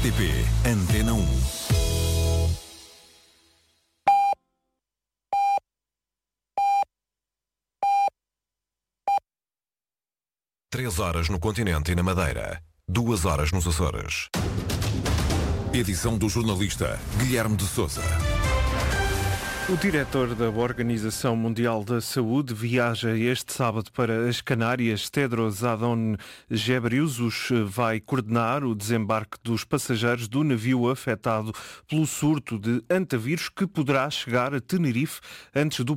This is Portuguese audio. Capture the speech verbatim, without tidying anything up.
T P Antena um. Três horas no continente e na Madeira. Duas horas nos Açores. Edição do jornalista Guilherme de Sousa. O diretor da Organização Mundial da Saúde viaja este sábado para as Canárias. Tedros Adhanom Ghebreyesus vai coordenar o desembarque dos passageiros do navio afetado pelo surto de antavírus que poderá chegar a Tenerife antes do